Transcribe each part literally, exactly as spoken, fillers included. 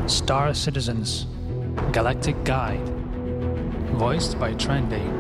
Star Citizens Galactic Guide, voiced by Trending.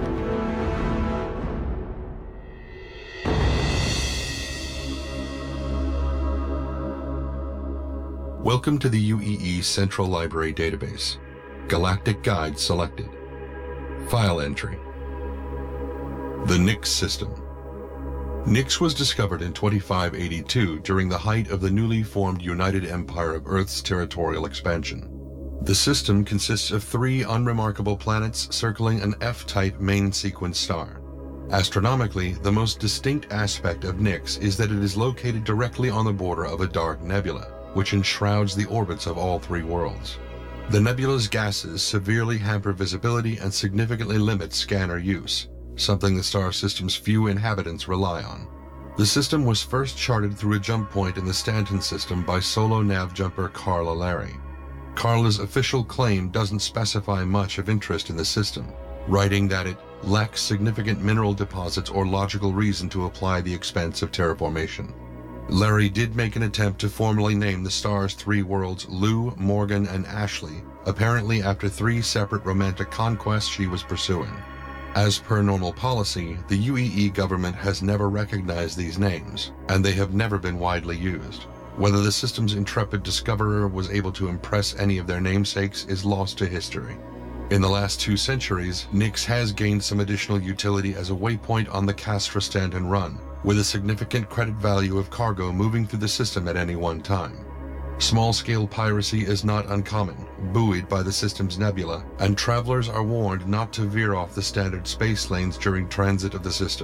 Welcome to the U E E Central Library Database. Galactic Guide selected. File entry. The Nix System. Nix was discovered in twenty-five eighty-two during the height of the newly formed United Empire of Earth's territorial expansion. The system consists of three unremarkable planets circling an F-type main sequence star. Astronomically, the most distinct aspect of Nix is that it is located directly on the border of a dark nebula, which enshrouds the orbits of all three worlds. The nebula's gases severely hamper visibility and significantly limit scanner use, something the star system's few inhabitants rely on. The system was first charted through a jump point in the Stanton system by solo nav jumper Carl Allary. Carl's official claim doesn't specify much of interest in the system, writing that it lacks significant mineral deposits or logical reason to apply the expense of terraformation. Larry did make an attempt to formally name the star's three worlds Lou, Morgan, and Ashley, apparently after three separate romantic conquests she was pursuing. As per normal policy, the U E E government has never recognized these names, and they have never been widely used. Whether the system's intrepid discoverer was able to impress any of their namesakes is lost to history. In the last two centuries, Nix has gained some additional utility as a waypoint on the Castra-Stanton run, with a significant credit value of cargo moving through the system at any one time. Small-scale piracy is not uncommon, buoyed by the system's nebula, and travelers are warned not to veer off the standard space lanes during transit of the system.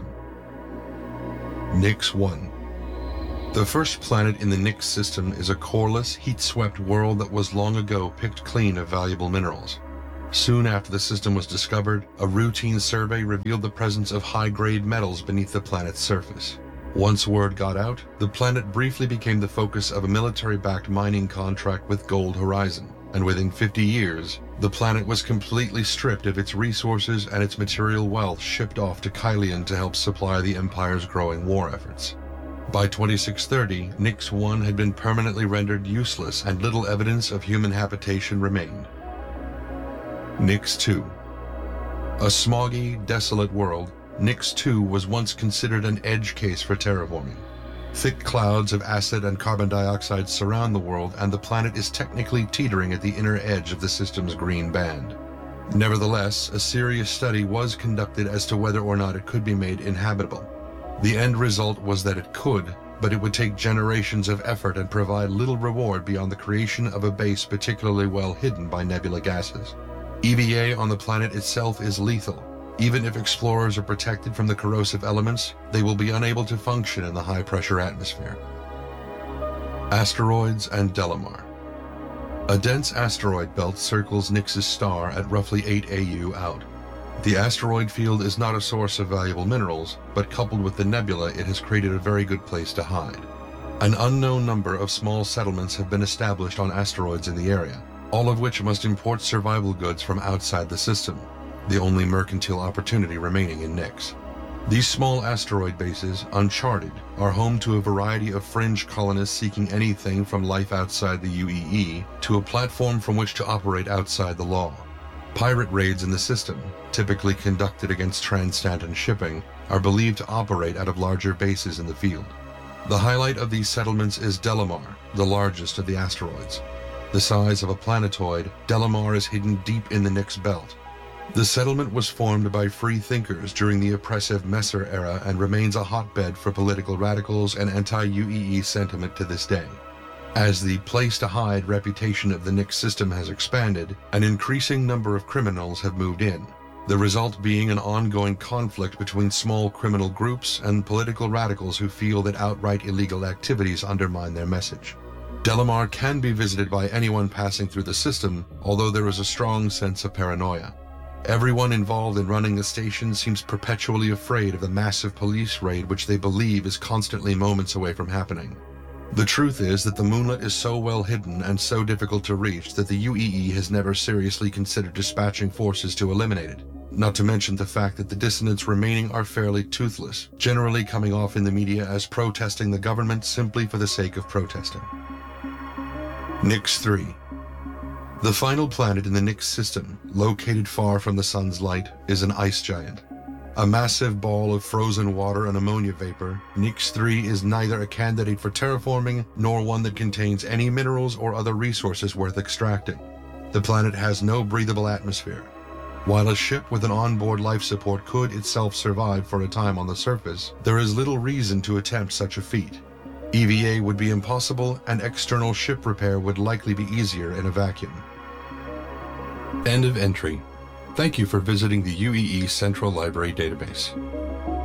Nix one. The first planet in the Nix system is a coreless, heat-swept world that was long ago picked clean of valuable minerals. Soon after the system was discovered, a routine survey revealed the presence of high-grade metals beneath the planet's surface. Once word got out, the planet briefly became the focus of a military-backed mining contract with Gold Horizon, and within fifty years, the planet was completely stripped of its resources and its material wealth shipped off to Kylian to help supply the Empire's growing war efforts. By twenty-six thirty, Nix one had been permanently rendered useless and little evidence of human habitation remained. Nix two. A smoggy, desolate world, Nix two was once considered an edge case for terraforming. Thick clouds of acid and carbon dioxide surround the world, and the planet is technically teetering at the inner edge of the system's green band. Nevertheless, a serious study was conducted as to whether or not it could be made inhabitable. The end result was that it could, but it would take generations of effort and provide little reward beyond the creation of a base particularly well hidden by nebula gases. E V A on the planet itself is lethal. Even if explorers are protected from the corrosive elements, they will be unable to function in the high-pressure atmosphere. Asteroids and Delamar. A dense asteroid belt circles Nix's star at roughly eight A U out. The asteroid field is not a source of valuable minerals, but coupled with the nebula, it has created a very good place to hide. An unknown number of small settlements have been established on asteroids in the area, all of which must import survival goods from outside the system, the only mercantile opportunity remaining in Nix. These small asteroid bases, uncharted, are home to a variety of fringe colonists seeking anything from life outside the U E E to a platform from which to operate outside the law. Pirate raids in the system, typically conducted against Trans-Stanton shipping, are believed to operate out of larger bases in the field. The highlight of these settlements is Delamar, the largest of the asteroids. The size of a planetoid, Delamar is hidden deep in the Nix belt. The settlement was formed by free thinkers during the oppressive Messer era and remains a hotbed for political radicals and anti-U E E sentiment to this day. As the place-to-hide reputation of the Nix system has expanded, an increasing number of criminals have moved in, the result being an ongoing conflict between small criminal groups and political radicals who feel that outright illegal activities undermine their message. Delamar can be visited by anyone passing through the system, although there is a strong sense of paranoia. Everyone involved in running the station seems perpetually afraid of the massive police raid which they believe is constantly moments away from happening. The truth is that the moonlet is so well hidden and so difficult to reach that the U E E has never seriously considered dispatching forces to eliminate it, not to mention the fact that the dissidents remaining are fairly toothless, generally coming off in the media as protesting the government simply for the sake of protesting. Nix three. The final planet in the Nix system, located far from the sun's light, is an ice giant. A massive ball of frozen water and ammonia vapor, Nix three is neither a candidate for terraforming nor one that contains any minerals or other resources worth extracting. The planet has no breathable atmosphere. While a ship with an onboard life support could itself survive for a time on the surface, there is little reason to attempt such a feat. E V A would be impossible, and external ship repair would likely be easier in a vacuum. End of entry. Thank you for visiting the U E E Central Library database.